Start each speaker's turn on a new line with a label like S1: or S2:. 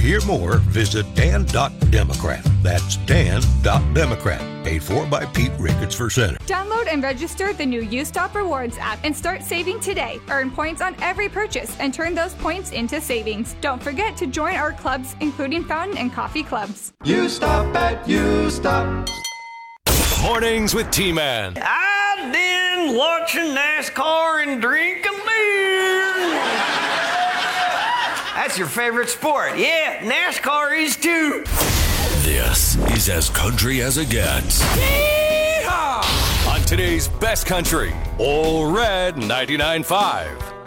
S1: hear more, visit Dan.Democrat. That's Dan.Democrat. Paid for by Pete Ricketts for Senate.
S2: Download and register the new U-Stop Rewards app and start saving today. Earn points on every purchase and turn those points into savings. Don't forget to join our clubs, including Fountain and Coffee clubs.
S3: U-Stop at U-Stop.
S4: Mornings with T-Man.
S5: I've been watching NASCAR and drinking beer. That's your favorite sport. Yeah, NASCAR is too.
S4: This is as country as it gets.
S5: Yeehaw!
S4: On today's Best Country, All Red 99.5.